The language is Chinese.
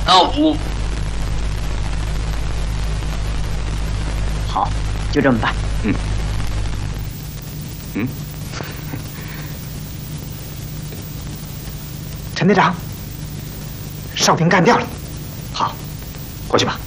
好，就这么办。 陈队长，哨兵干掉了。好，回去吧。